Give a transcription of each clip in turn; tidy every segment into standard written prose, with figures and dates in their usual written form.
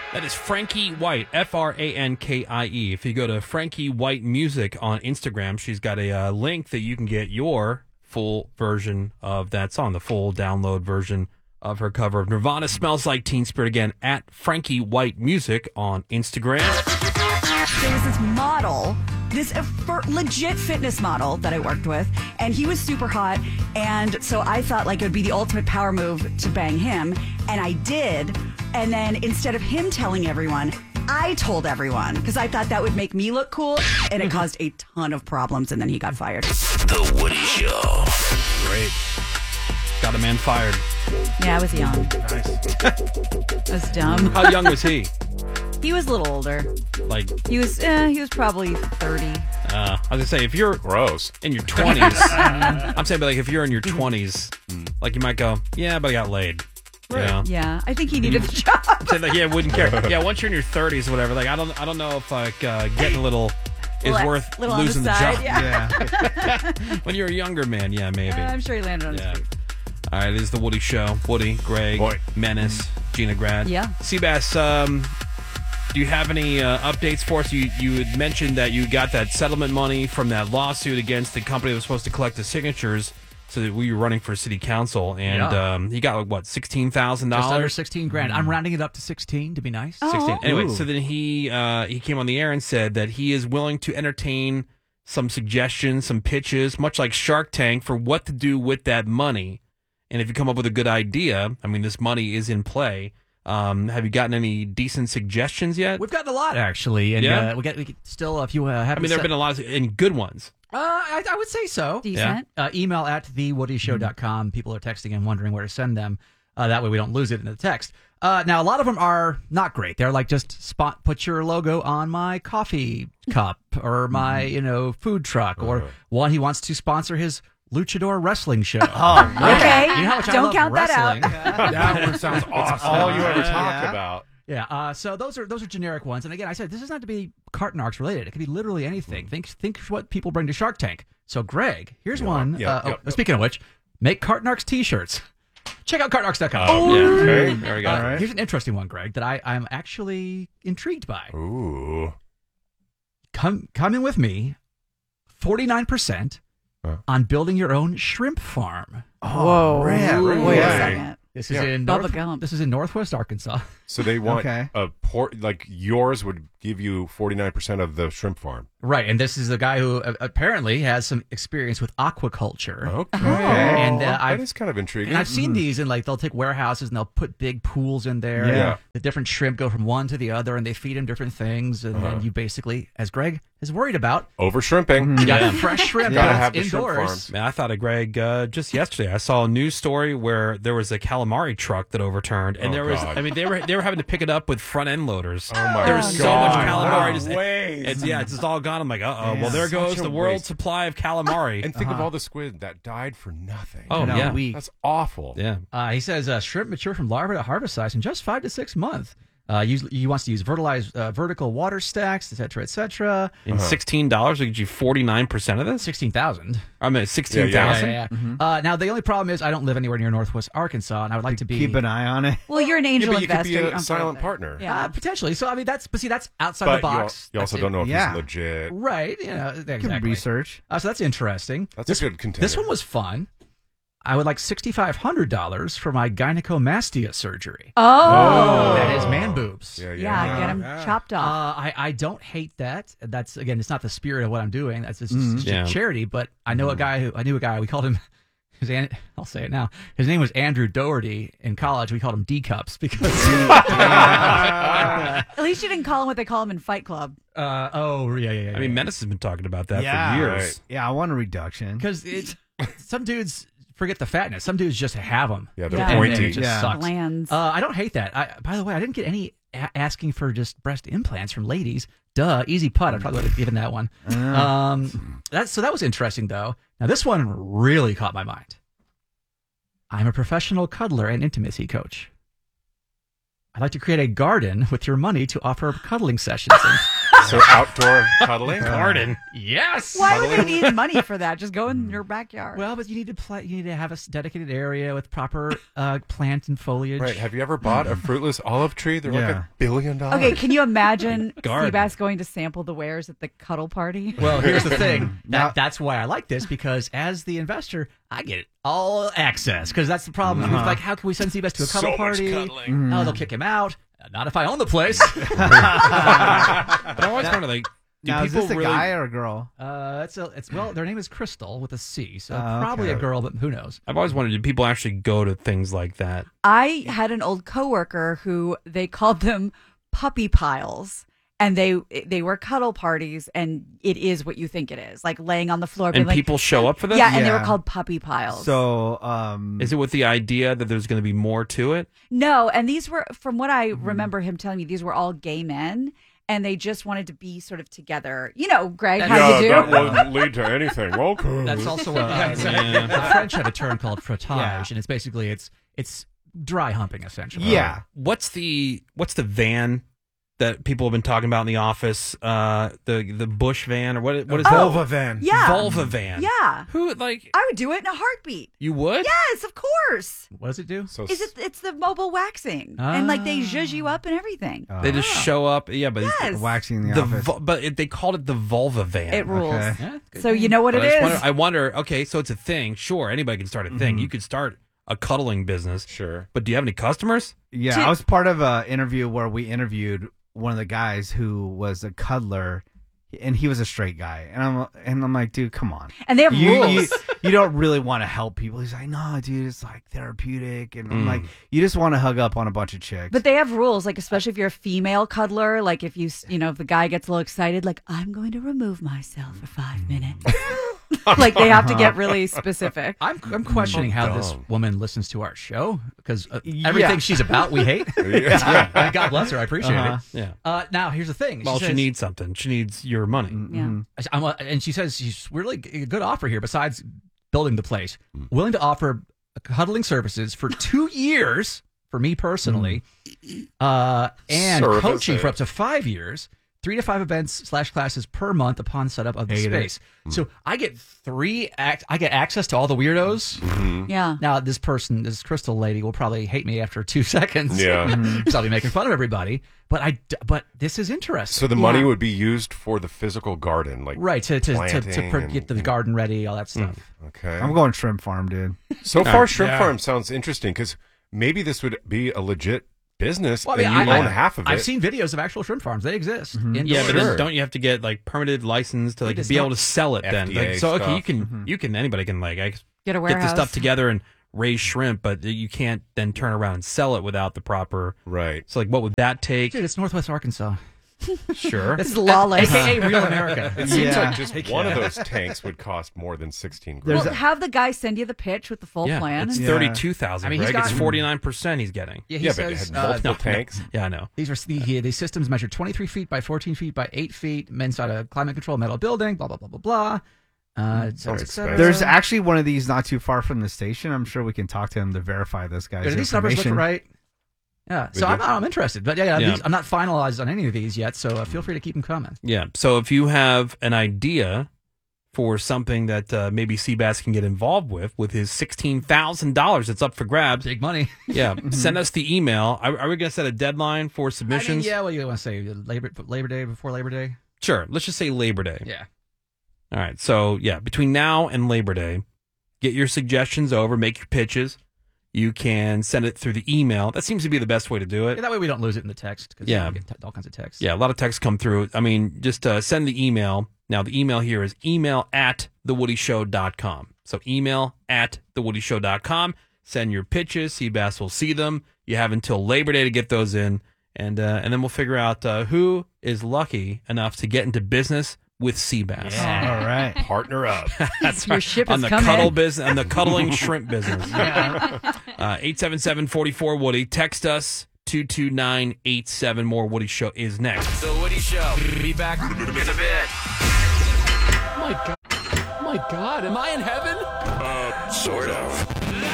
That is Frankie White, Frankie. If you go to Frankie White Music on Instagram, she's got a link that you can get your full version of that song, the full download version of her cover of Nirvana Smells Like Teen Spirit. Again, at Frankie White Music on Instagram. There was this model, this legit fitness model that I worked with, and he was super hot, and so I thought like it would be the ultimate power move to bang him, and I did, and then instead of him telling everyone, I told everyone, because I thought that would make me look cool, and it caused a ton of problems, and then he got fired. The Woody Show. Great. Got a man fired. Yeah, I was young. Nice. I was dumb. How young was he? He was a little older. Like he was probably 30. I was gonna say if you're gross in your 20s, I'm saying, but like if you're in your 20s, like you might go, yeah, but I got laid. Right. You know? Yeah, I think he needed the job. So like, yeah, wouldn't care. Yeah, once you're in your 30s or whatever, like I don't know if like getting a little is worth losing the job. Yeah. When you're a younger man, yeah, maybe. I'm sure he landed on his feet. All right, this is the Woody Show. Woody, Greg, Menace, Gina Grad. Yeah. Seabass, do you have any updates for us? You had mentioned that you got that settlement money from that lawsuit against the company that was supposed to collect the signatures so that we were running for city council. And he got, like, what, $16,000? Just under $16,000. I'm rounding it up to 16 to be nice. 16. Anyway, so then he came on the air and said that he is willing to entertain some suggestions, some pitches, much like Shark Tank, for what to do with that money. And if you come up with a good idea, I mean, this money is in play. Have you gotten any decent suggestions yet? We've gotten a lot, actually. And we can still, if you haven't... I mean, there have been a lot of good ones. I would say so. Decent. Email at thewoodyshow.com. People are texting and wondering where to send them. That way we don't lose it in the text. Now, a lot of them are not great. They're like just put your logo on my coffee cup or my, food truck. Or one, he wants to sponsor his luchador wrestling show. Oh, okay. You know how much I don't love count wrestling. that out. That one sounds awesome. It's all you ever talk about. Yeah, so those are generic ones. And again, I said this is not to be carton arcs related. It could be literally anything. Think what people bring to Shark Tank. So, Greg, here's one. Speaking of which, make carton arcs T-shirts. Check out cartonarcs.com. Okay. There we go. Here's an interesting one, Greg, that I'm actually intrigued by. Ooh. Come in with me. 49% on building your own shrimp farm. Whoa. Really? Wait a second. This is in Northwest Arkansas. So they want a port, like yours would give you 49% of the shrimp farm. Right, and this is the guy who apparently has some experience with aquaculture. Okay. And that is kind of intriguing. And I've seen these, and like they'll take warehouses and they'll put big pools in there. Yeah. The different shrimp go from one to the other, and they feed them different things. And then you basically, as Greg is worried about, over shrimping. You got fresh shrimp Gotta have the indoors. shrimp farms. Man, I thought of Greg just yesterday. I saw a news story where there was a calamari truck that overturned, and they were having to pick it up with front end loaders. Oh my There was so much calamari. Ways. It's just all gone. I'm like, well, there goes the world supply of calamari. And think of all the squid that died for nothing. Oh, yeah. That's awful. Yeah. He says shrimp mature from larva to harvest size in just 5 to 6 months. He wants to use vertical water stacks, et cetera, et cetera. And $16 will get you 49% of this? 16,000. I mean, 16,000? Yeah. Now, the only problem is I don't live anywhere near Northwest Arkansas, and I would like to be... Keep an eye on it. Well, you're an angel investor. You could be a silent partner. Yeah. Potentially. So, I mean, that's outside the box. You also don't know if he's legit. Right. Exactly. Research. So that's interesting. That's a good contender. This one was fun. I would like $6,500 for my gynecomastia surgery. Oh. That is man boobs. Yeah, get them chopped off. I don't hate that. That's, again, it's not the spirit of what I'm doing. That's just charity. But I knew a guy. We called him, I'll say it now. His name was Andrew Doherty. In college, we called him D-Cups because... At least you didn't call him what they call him in Fight Club. Yeah. I mean, Menace has been talking about that for years. Right. Yeah, I want a reduction. Because some dudes... forget the fatness. Some dudes just have them. Yeah, they're pointy. It just sucks. Glands. I don't hate that. By the way, I didn't get any asking for just breast implants from ladies. Duh, easy putt. I probably would have given that one. That was interesting, though. Now, this one really caught my mind. I'm a professional cuddler and intimacy coach. I'd like to create a garden with your money to offer cuddling sessions. So outdoor cuddling. Garden. Yes. Why would they need money for that? Just go in your backyard. Well, but you need to have a dedicated area with proper plant and foliage. Right. Have you ever bought a fruitless olive tree? They're like $1 billion. Okay, can you imagine Garden. Seabass going to sample the wares at the cuddle party? Well, here's the thing. That's why I like this, because as the investor, I get all access. Because that's the problem. Like, how can we send Seabass to a cuddle party? Oh, they'll kick him out. Not if I own the place. But I always wonder, like, do Now, is people this a really? guy or a girl? Well, their name is Crystal with a C, so Oh, probably okay. a girl, but who knows? I've always wondered, do people actually go to things like that? I had an old coworker who they called them puppy piles. And they were cuddle parties, and it is what you think it is, like laying on the floor. being And like, people show up for them? Yeah, and they were Yeah. called puppy piles. So, Is it with the idea that there's going to be more to it? No, and these were, from what I remember him telling me, these were all gay men, and they just wanted to be sort of together. You know, Greg, how you do? that wouldn't lead to anything. Welcome. That's also what the French have a term called frottage, and it's basically it's dry humping essentially. yeah. What's the van that people have been talking about in the office? The Bush van, or what is that? Vulva van. Yeah. Vulva van. Yeah. Who, like, I would do it in a heartbeat. you would? Yes, of course. What does it do? So It's the mobile waxing, and like they zhuzh you up and everything. They just show up. Yeah, but Yes. Waxing the office. they called it the vulva van. It rules. Okay. Yeah, good So name. you know what But it I is. wonder, okay, so it's a thing. Sure, anybody can start a thing. You could start a cuddling business. Sure. But do you have any customers? Yeah, I was part of an interview where we interviewed one of the guys who was a cuddler, and he was a straight guy, and I'm like, dude, come on. And they have You rules. don't really want to help people. He's like, no, dude, it's like therapeutic, and I'm like, you just want to hug up on a bunch of chicks. But they have rules, like especially if you're a female cuddler, like if if the guy gets a little excited, like I'm going to remove myself for 5 minutes. Like they have to get really specific. I'm questioning how this dumb. woman listens to our show, because everything she's about we hate. Yeah. And God bless her, I appreciate Yeah. it. Now here's the thing. Well, she says- needs something. She needs your money. Yeah. and she says she's really a good offer here. Besides building the place, willing to offer cuddling services for 2 years for me personally, and coaching for up to 5 years. 3 to 5 events / classes per month upon setup of the space. So I get I get access to all the weirdos. Yeah. Now this Crystal lady will probably hate me after 2 seconds. Yeah. Because I'll be making fun of everybody. But this is interesting. So the money would be used for the physical garden, like Right, to planting get the and- garden ready, all that stuff. Okay. I'm going shrimp farm, dude. So far, shrimp farm sounds interesting because maybe this would be a legit business, Well, I mean, and you I- own half of it. I've seen videos of actual shrimp farms. They exist. Yeah, but Sure. then don't you have to get like permitted license to like just be don't- able to sell it then? FDA Like, so okay, stuff. you can anybody can like Get a get the warehouse. stuff together and raise shrimp, but you can't then turn around and sell it without the proper. Right. So like, what would that take? Dude, it's Northwest Arkansas. Sure. This is lawless. AKA real America. It seems Yeah. like just one of those tanks would cost more than 16 There's grand. Well, have the guy send you the pitch with the full yeah, plan. it's and- 32,000. I mean, he's Greg. It's got- 49% he's getting. Yeah, he Yeah, but it says had multiple tanks. Yeah, I know. these systems measure 23 feet by 14 feet by 8 feet inside a climate controlled metal building. Blah blah blah blah blah. Et cetera, Sounds et cetera. expensive. There's actually one of these not too far from the station. I'm sure we can talk to him to verify this guy's Do these numbers look information. right? Yeah. They So do. I'm interested, but yeah. Yeah. I'm not finalized on any of these yet. So feel free to keep them coming. Yeah. So if you have an idea for something that maybe Seabass can get involved with his $16,000 that's up for grabs, Big money. yeah, send us the email. Are we going to set a deadline for submissions? Yeah. What do you want to say? Labor Day before Labor Day? Sure. Let's just say Labor Day. Yeah. All right. So, yeah, between now and Labor Day, get your suggestions over, make your pitches. You can send it through the email. That seems to be the best way to do Yeah, it. that way we don't lose it in the text. Cause Yeah. we get all kinds of texts. Yeah, a lot of texts come through. I mean, just send the email. Now, the email here is email@thewoodyshow.com. So email@thewoodyshow.com. Send your pitches. Seabass will see them. You have until Labor Day to get those in. And then we'll figure out who is lucky enough to get into business with Seabass. All right. Partner up. That's Your right. ship on is the coming. cuddle business and the cuddling shrimp business. 877-44-WOODY. Text us 22987. More Woody Show is next. The Woody Show. Be back in a bit. My God, am I in heaven? Sort of.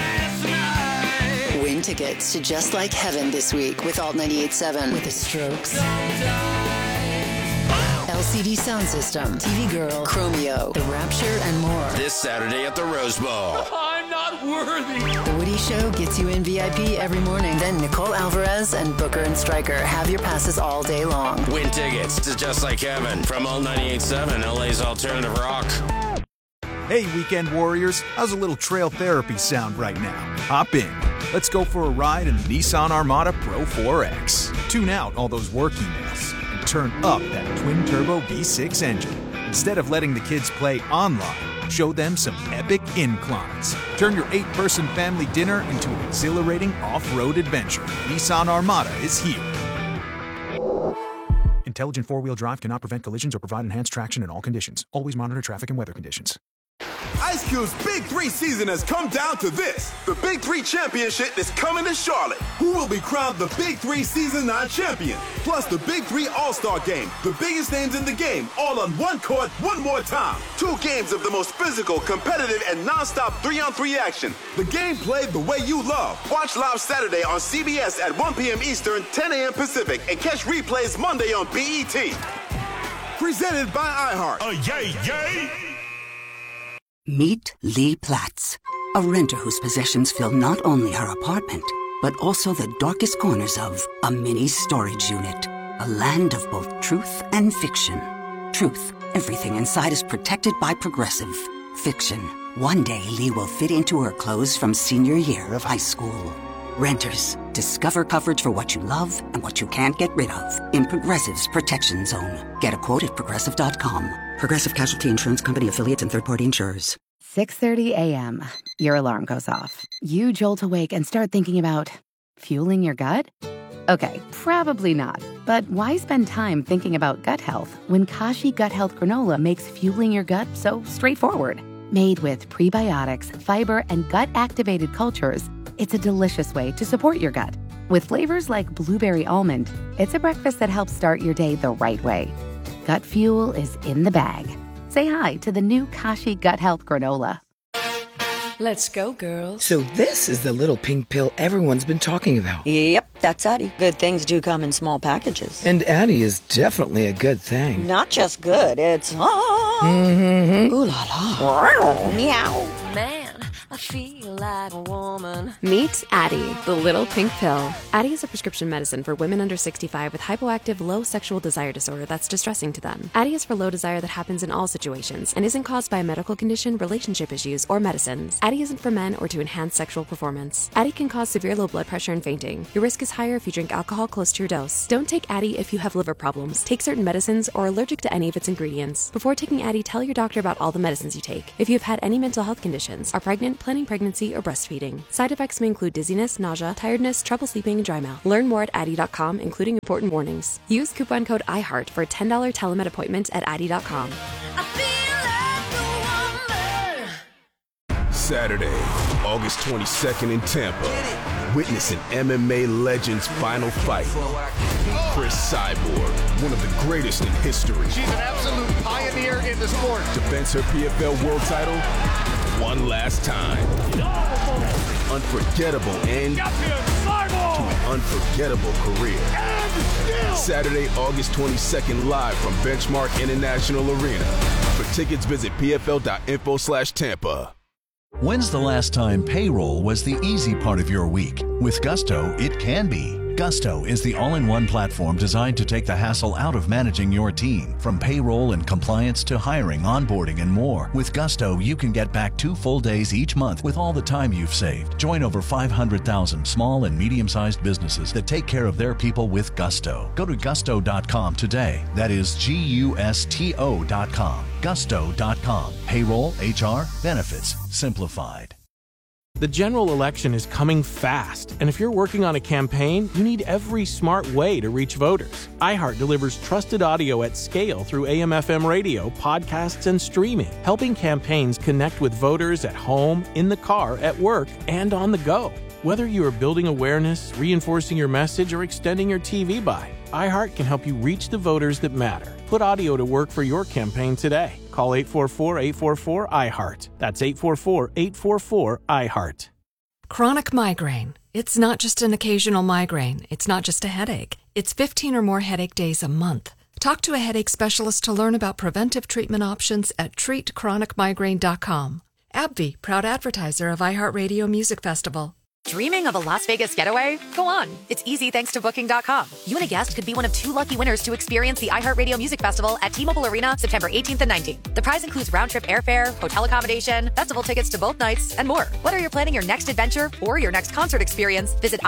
Win tickets to Just Like Heaven this week with Alt 98.7 with the Strokes. CD Sound System, TV Girl, Chromeo, The Rapture, and more. This Saturday at the Rose Bowl. I'm not worthy. The Woody Show gets you in VIP every morning. Then Nicole Alvarez and Booker and Stryker have your passes all day long. Win tickets to Just Like Heaven from All 98.7, LA's alternative rock. Hey, Weekend Warriors, how's a little trail therapy sound right now? Hop in. Let's go for a ride in the Nissan Armada Pro 4X. Tune out all those work emails and turn up that twin-turbo V6 engine. Instead of letting the kids play online, show them some epic inclines. Turn your 8-person family dinner into an exhilarating off-road adventure. Nissan Armada is here. Intelligent four-wheel drive cannot prevent collisions or provide enhanced traction in all conditions. Always monitor traffic and weather conditions. Ice Cube's Big 3 season has come down to this. The Big 3 Championship is coming to Charlotte. Who will be crowned the Big 3 Season 9 champion? Plus the Big 3 All-Star Game. The biggest names in the game, all on one court, one more time. 2 games of the most physical, competitive, and non-stop 3-on-3 action. The game played the way you love. Watch live Saturday on CBS at 1 p.m. Eastern, 10 a.m. Pacific, and catch replays Monday on BET. Presented by iHeart. Yay, yay! Meet Lee Platts, a renter whose possessions fill not only her apartment, but also the darkest corners of a mini storage unit. A land of both truth and fiction. Truth, everything inside is protected by Progressive. Fiction, one day Lee will fit into her clothes from senior year of high school. Renters, discover coverage for what you love and what you can't get rid of in Progressive's Protection Zone. Get a quote at Progressive.com. Progressive Casualty Insurance Company, affiliates, and third-party insurers. 6:30 a.m. Your alarm goes off. You jolt awake and start thinking about fueling your gut? Okay, probably not. But why spend time thinking about gut health when Kashi Gut Health Granola makes fueling your gut so straightforward? Made with prebiotics, fiber, and gut-activated cultures, it's a delicious way to support your gut. With flavors like blueberry almond, it's a breakfast that helps start your day the right way. Gut fuel is in the bag. Say hi to the new Kashi Gut Health Granola. Let's go, girls. So this is the little pink pill everyone's been talking about. Yep, that's Addie. Good things do come in small packages. And Addie is definitely a good thing. Not just good, it's... Ooh la la. Meow. Man, I feel like a woman. Meet Addie, the little pink pill. Addie is a prescription medicine for women under 65 with hypoactive low sexual desire disorder that's distressing to them. Addie is for low desire that happens in all situations and isn't caused by a medical condition, relationship issues, or medicines. Addie isn't for men or to enhance sexual performance. Addie can cause severe low blood pressure and fainting. Your risk is higher if you drink alcohol close to your dose. Don't take Addie if you have liver problems, take certain medicines, or are allergic to any of its ingredients. Before taking Addie, tell your doctor about all the medicines you take. If you have had any mental health conditions, are pregnant, planning pregnancy, or breastfeeding. Side effects may include dizziness, nausea, tiredness, trouble sleeping, and dry mouth. Learn more at Addie.com, including important warnings. Use coupon code IHEART for a $10 telemed appointment at Addie.com. Saturday, August 22nd in Tampa. Witness an MMA legend's final fight. Chris Cyborg, one of the greatest in history. She's an absolute pioneer in the sport. Defends her PFL world title one last time. Unforgettable end to an unforgettable career. Saturday, August 22nd, live from Benchmark International Arena. For tickets, visit pfl.info/Tampa. When's the last time payroll was the easy part of your week? With Gusto, it can be. Gusto is the all-in-one platform designed to take the hassle out of managing your team. From payroll and compliance to hiring, onboarding, and more. With Gusto, you can get back 2 full days each month with all the time you've saved. Join over 500,000 small and medium-sized businesses that take care of their people with Gusto. Go to gusto.com today. That is GUSTO.com. Gusto.com. Payroll, HR, benefits, simplified. The general election is coming fast, and if you're working on a campaign, you need every smart way to reach voters. iHeart delivers trusted audio at scale through AM/FM radio, podcasts, and streaming, helping campaigns connect with voters at home, in the car, at work, and on the go. Whether you are building awareness, reinforcing your message, or extending your TV buy, iHeart can help you reach the voters that matter. Put audio to work for your campaign today. Call 844-844-iHeart. That's 844-844-iHeart. Chronic migraine. It's not just an occasional migraine. It's not just a headache. It's 15 or more headache days a month. Talk to a headache specialist to learn about preventive treatment options at treatchronicmigraine.com. AbbVie, proud advertiser of iHeartRadio Music Festival. Dreaming of a Las Vegas getaway? Go on. It's easy thanks to Booking.com. You and a guest could be one of 2 lucky winners to experience the iHeartRadio Music Festival at T-Mobile Arena September 18th and 19th. The prize includes round-trip airfare, hotel accommodation, festival tickets to both nights, and more. Whether you're planning your next adventure or your next concert experience, visit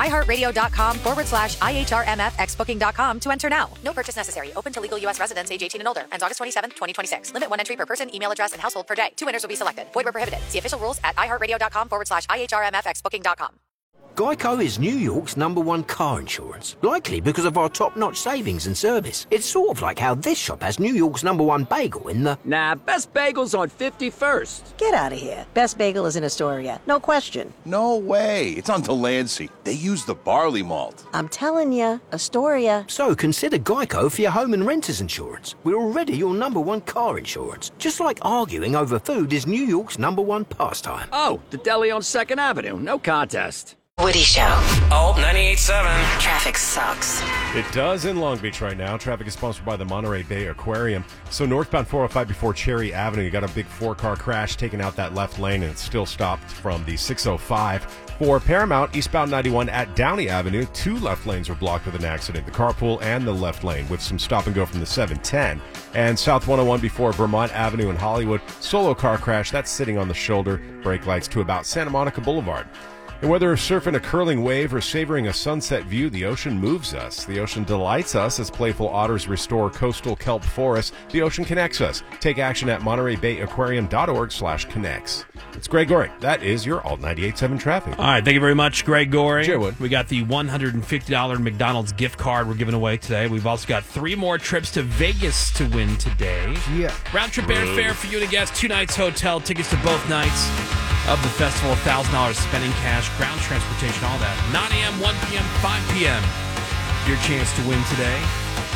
iHeartRadio.com/IHRMFXBooking.com to enter now. No purchase necessary. Open to legal U.S. residents age 18 and older. Ends August 27th, 2026. Limit 1 entry per person, email address, and household per day. 2 winners will be selected. Void where prohibited. See official rules at iHeartRadio.com/IHRMFXBooking.com. Geico is New York's #1 car insurance, likely because of our top-notch savings and service. It's sort of like how this shop has New York's #1 bagel in the... Nah, Best Bagel's on 51st. Get out of here. Best Bagel is in Astoria. No question. No way. It's on Delancey. They use the barley malt. I'm telling you, Astoria. So consider Geico for your home and renter's insurance. We're already your #1 car insurance. Just like arguing over food is New York's #1 pastime. Oh, the deli on 2nd Avenue. No contest. Woody Show. Alt 98.7. Traffic sucks. It does in Long Beach right now. Traffic is sponsored by the Monterey Bay Aquarium. So northbound 405 before Cherry Avenue, you got a big 4-car crash taking out that left lane, and it's still stopped from the 605. For Paramount, eastbound 91 at Downey Avenue, 2 left lanes were blocked with an accident, the carpool and the left lane, with some stop and go from the 710. And South 101 before Vermont Avenue in Hollywood, solo car crash, that's sitting on the shoulder, brake lights to about Santa Monica Boulevard. And whether surfing a curling wave or savoring a sunset view, the ocean moves us. The ocean delights us as playful otters restore coastal kelp forests. The ocean connects us. Take action at MontereyBayAquarium.org/connects. It's Greg Goring. That is your Alt 98.7 traffic. All right, thank you very much, Greg Goring. Sure would. We got the $150 McDonald's gift card we're giving away today. We've also got 3 more trips to Vegas to win today. Yeah. Round trip airfare for you and a guest, 2 nights hotel, tickets to both nights of the festival, $1,000 spending cash, ground transportation, all that. 9 a.m., 1 p.m., 5 p.m. Your chance to win today.